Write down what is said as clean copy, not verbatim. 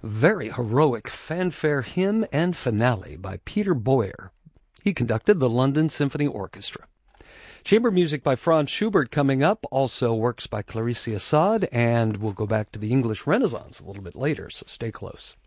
Very heroic fanfare hymn and finale by Peter Boyer. He conducted the London Symphony Orchestra. Chamber music by Franz Schubert coming up, also works by Clarice Assad, and we'll go back to the English Renaissance a little bit later, so stay close.